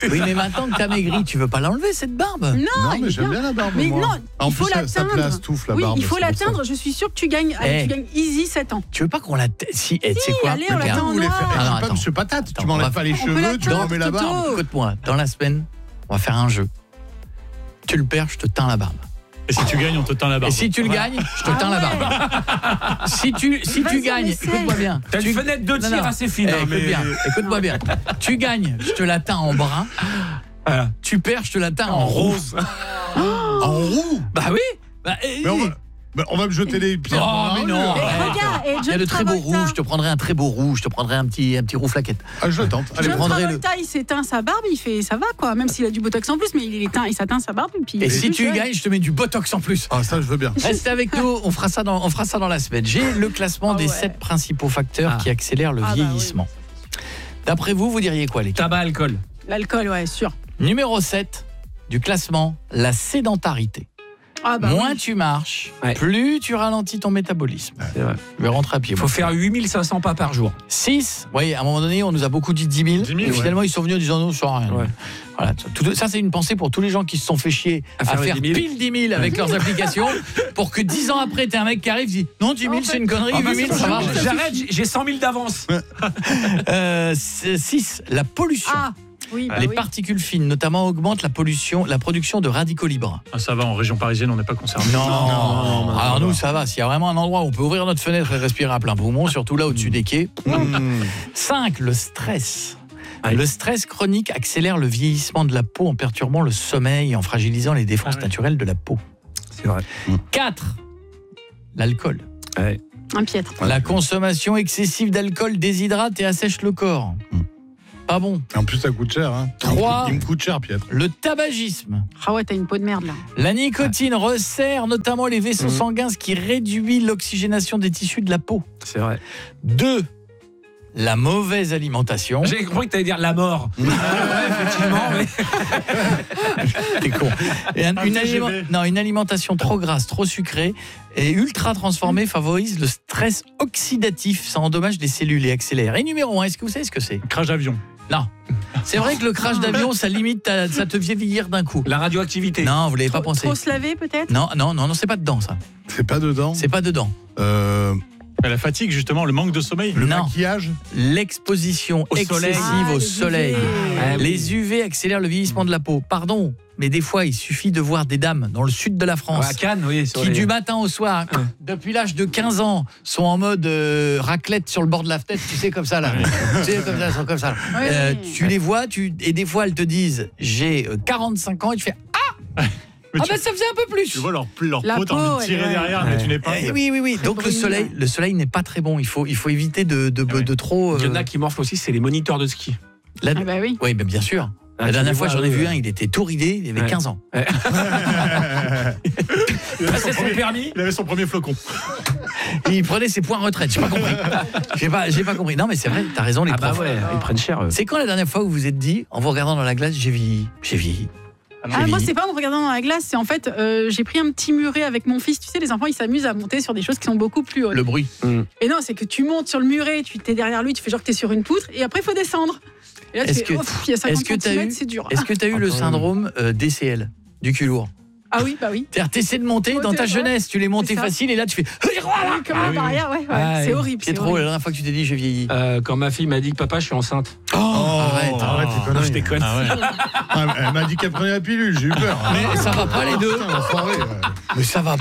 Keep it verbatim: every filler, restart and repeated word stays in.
Oui, mais maintenant que t'as maigri, tu veux pas l'enlever cette barbe? Non, Non, il mais est j'aime bien. bien la barbe. Mais moi. non, En il faut plus, ça- ça l'atteindre. place touffe, la Oui, barbe, il faut c'est pour l'atteindre. Je suis sûre que tu gagnes, allez, Eh. tu gagnes easy sept ans. Tu veux pas qu'on la... Si, eh, tu sais quoi? allez, on Regarde. l'attend. Vous voulez faire. noir. Eh, Alors, dis pas attends. Monsieur Patate, tu Attends, on m'enlèves va- pas les on peut cheveux, tu l'attendre, remets la Toto. barbe. Écoute-moi, dans la semaine, on va faire un jeu. Tu le perds, je te teins la barbe. Et si tu gagnes, on te teint la barbe. Et si tu le Voilà. gagnes, je te Ah teins la ouais. barbe. Si tu, si Vas-y, tu on gagnes, essaie. écoute-moi bien. T'as Tu- une fenêtre de Non, tir non. assez fine. Eh, hein, écoute mais... bien, écoute-moi bien. Tu gagnes, je te la teins en brun. Voilà. Tu perds, je te la teins en, En rose. rose. En roux. Bah oui. Bah, eh, Mais on va, mais on va me jeter les pierres. Oh, dans la mais rue. non. Et arrête. regarde, et Il y a John le très beau Travolta. rouge, je te prendrai un très beau rouge, je te prendrai un petit, un petit roux flaquette. Ah, je tente. Allez, Je John prendrai le- Travolta, il s'éteint sa barbe, il fait, ça va quoi, même s'il a du botox en plus, mais il éteint, il s'atteint sa barbe et puis. il Et est si plus tu jeune. gagnes, je te mets du botox en plus. Ah, ça, je veux bien. Reste avec nous, on fera ça dans, on fera ça dans la semaine. J'ai le classement Ah des ouais. sept principaux facteurs Ah. qui accélèrent le Ah bah oui. vieillissement. D'après vous, vous diriez quoi, les gars? Tabac, alcool. L'alcool, ouais, sûr. Numéro sept du classement, la sédentarité. Ah bah Moins oui. tu marches, Ouais. plus tu ralentis ton métabolisme. C'est vrai. Je vais rentrer à pied. Il faut moi. faire huit mille cinq cents pas par jour. six. Oui, à un moment donné, on nous a beaucoup dit dix mille. dix mille, et ouais. finalement, ils sont venus en disant non, ça sert à rien. Ouais. Voilà. Tout- ça, c'est une pensée pour tous les gens qui se sont fait chier à À faire, faire les dix mille. pile dix mille avec leurs applications pour que dix ans après, t'es un mec qui arrive et dit non, dix mille, c'est une connerie, Ah bah, huit mille, c'est ça bon, marche. J'arrête, j'ai- j'ai cent mille d'avance. Euh, six. La pollution. Ah, oui, bah Les oui. particules fines, notamment, augmentent la pollution, la production de radicaux libres. Ah, ça va, en région parisienne, on n'est pas concerné. Non, non, non, alors non. nous, ça va. S'il y a vraiment un endroit où on peut ouvrir notre fenêtre et respirer à plein poumon, surtout là au-dessus des quais. Mmh. cinq. Le stress. Ouais. Le stress chronique accélère le vieillissement de la peau en perturbant le sommeil et en fragilisant les défenses Ah ouais. naturelles de la peau. C'est vrai. quatre. L'alcool. Ouais. Un piètre. La consommation excessive d'alcool déshydrate et assèche le corps. Mm. Pas bon. En plus, ça coûte cher. Hein. Trois. Il me coûte cher, Piètre. Le tabagisme. Ah ouais, t'as une peau de merde là. La nicotine resserre notamment les vaisseaux Mhm. sanguins, ce qui réduit l'oxygénation des tissus de la peau. C'est vrai. deux. La mauvaise alimentation. J'ai compris que t'allais dire la mort. Ouais, effectivement, mais... T'es con. Et un- Un une, T G V. aliment- non, une alimentation trop grasse, trop sucrée et ultra transformée favorise le stress oxydatif. Ça endommage les cellules et accélère. Et numéro un, est-ce que vous savez ce que c'est? Crash avion. Non. C'est vrai que le crash d'avion, ça limite, ta- ça te fait vieillir d'un coup. La radioactivité. Non, vous l'avez pas Trop, pensé. trop se laver peut-être. Non, non, non, non, c'est pas dedans ça. C'est pas dedans. C'est pas dedans. Euh, La fatigue, justement, le manque de sommeil. le Non. maquillage. L'exposition Au excessive soleil. Ah, au les soleil. U V. Ah oui. Les U V accélèrent le vieillissement de la peau. Pardon, mais des fois, il suffit de voir des dames dans le sud de la France À Cannes, oui. sur qui, les- du matin au soir, Ouais. depuis l'âge de quinze ans, sont en mode euh, raclette sur le bord de la fenêtre, tu sais, comme ça, là. Tu sais, comme ça, elles sont comme ça. Oui. Euh, tu les vois, tu, et des fois, elles te disent j'ai euh, quarante-cinq ans, et tu fais ah Mais Ah tu, ben ça faisait un peu plus. tu vois leur, leur La peau, t'as envie peau, de tirer elle, ouais. derrière, mais Ouais. tu n'es pas. Eh oui, oui, oui. Donc le brune, soleil, ouais. le soleil n'est pas très bon. Il faut, il faut éviter de, de, de, Ouais. de trop. Il y en euh, a qui morflent aussi, c'est les moniteurs de ski. la- Ah bah oui. Oui, mais bien sûr. Ah, La tu dernière les fois, vois, j'en ai eux, vu euh, un, il était tout ridé, il avait Ouais. quinze ans. Il avait C'est son permis. Il avait son premier flocon. Et il prenait ses points retraite, j'ai pas compris. J'ai pas, j'ai pas compris. Non, mais c'est vrai, t'as raison, les Ah bah profs. ouais, ils prennent cher. eux. C'est quand la dernière fois où vous vous êtes dit, en vous regardant dans la glace, j'ai vieilli, j'ai vieilli. J'ai Ah, moi, vieilli. c'est pas en me regardant dans la glace, c'est en fait, euh, j'ai pris un petit muret avec mon fils. Tu sais, les enfants, ils s'amusent à monter sur des choses qui sont beaucoup plus hautes. Le bruit. Et non, c'est que tu montes sur le muret, tu t'es derrière lui, tu fais genre que t'es sur une poutre, et après, il faut descendre. Et là, tu Est-ce fais, que- oh, pff, il y a est-ce cinquante que t'as centimètres, eu- c'est dur. Est-ce que tu as eu le Encore syndrome euh, D C L, du cul lourd? Ah oui, bah oui. C'est-à-dire, t'essaies de monter Monter, dans ta ouais. jeunesse, tu l'es monté C'est ça. facile et là tu fais. Oui, comme Ah un oui, barrière, ouais, ouais. Ah, c'est oui. horrible. c'est Pietro, la horrible. dernière fois que tu t'es dit j'ai vieilli. Euh, quand ma fille m'a dit que papa, je suis enceinte. Oh, arrête. arrête tes conneries. Je déconne. Ah ouais. Ah, elle m'a dit qu'elle prenait la pilule, j'ai eu peur. Mais ça va pas les deux. Putain, l'enfoiré, ouais. Mais ça va